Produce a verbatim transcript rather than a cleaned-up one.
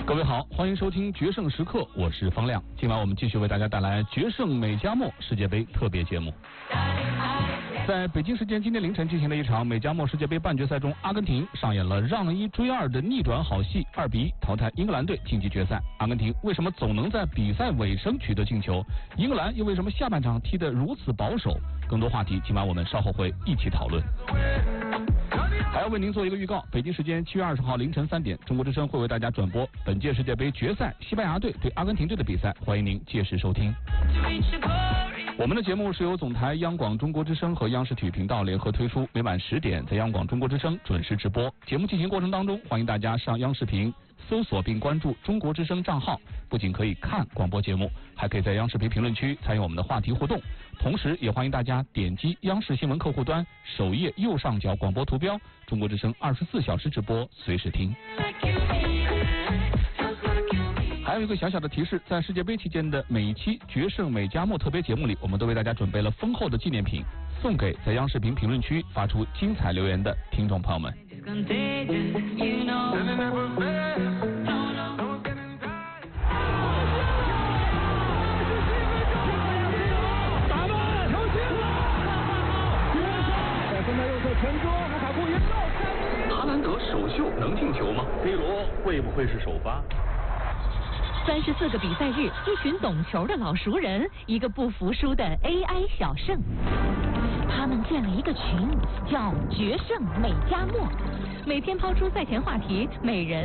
各位好，欢迎收听决胜时刻，我是方亮。今晚我们继续为大家带来决胜美加墨世界杯特别节目。在北京时间今天凌晨进行的一场美加墨世界杯半决赛中，阿根廷上演了让一追二的逆转好戏，二比一淘汰英格兰队晋级决赛。阿根廷为什么总能在比赛尾声取得进球？英格兰又为什么下半场踢得如此保守？更多话题今晚我们稍后会一起讨论。还要为您做一个预告，北京时间七月二十号凌晨三点，中国之声会为大家转播本届世界杯决赛西班牙队对阿根廷队的比赛，欢迎您届时收听。我们的节目是由总台央广中国之声和央视体育频道联合推出，每晚十点在央广中国之声准时直播。节目进行过程当中，欢迎大家上央视频搜索并关注中国之声账号，不仅可以看广播节目，还可以在央视频评论区参与我们的话题互动。同时也欢迎大家点击央视新闻客户端首页右上角广播图标，中国之声二十四小时直播，随时听。还有一个小小的提示，在世界杯期间的每一期决胜美加墨特别节目里，我们都为大家准备了丰厚的纪念品，送给在央视频评论区发出精彩留言的听众朋友们。 哈兰德首秀能进球吗 ？C 罗会不会是首发？ 三十四个比赛日，一群懂球的老熟人，一个不服输的 A I 小胜。他们建了一个群，叫决胜美加墨，每天抛出赛前话题，每人